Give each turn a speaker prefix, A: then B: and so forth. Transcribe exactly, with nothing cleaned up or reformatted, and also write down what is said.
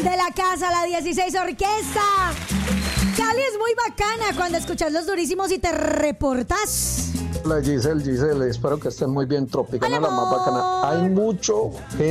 A: de la casa, la dieciséis Orquesta. Cali es muy bacana cuando escuchas Los Durísimos y te reportas.
B: Hola Giselle, Giselle, espero que estén muy bien. Tropicana,
A: Hola,
B: la más bacana.
A: amor.
B: Hay mucho gente